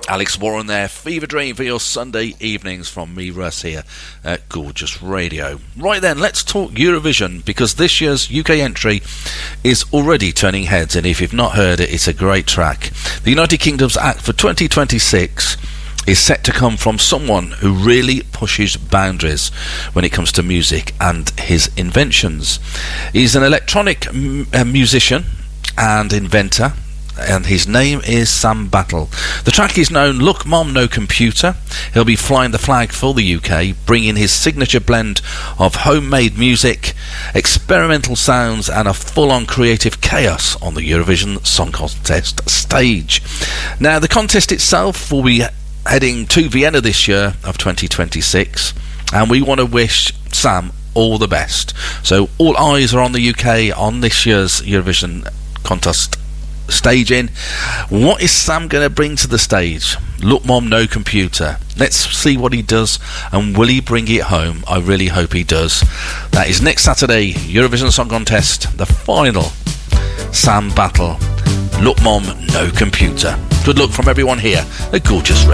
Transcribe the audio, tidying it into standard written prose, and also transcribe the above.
Alex Warren there, Fever Dream for your Sunday evenings from me, Russ, here at Gorgeous Radio. Right then, let's talk Eurovision, because this year's UK entry is already turning heads, and if you've not heard it, it's a great track. The United Kingdom's act for 2026 is set to come from someone who really pushes boundaries when it comes to music and his inventions. He's an electronic musician and inventor, and his name is Sam Battle. The track is known Look Mom No Computer. He'll be flying the flag for the UK, bringing his signature blend of homemade music, experimental sounds and a full-on creative chaos on the Eurovision Song Contest stage. Now, the contest itself will be heading to Vienna this year of 2026, and we want to wish Sam all the best. So all eyes are on the UK on this year's Eurovision contest staging. What is Sam going to bring to the stage? Look Mom No Computer. Let's see what he does, and will he bring it home? I really hope he does. That is next Saturday, Eurovision Song Contest, the final. Sam Battle, Look Mom No Computer. Good luck from everyone here at Gorgeous Radio.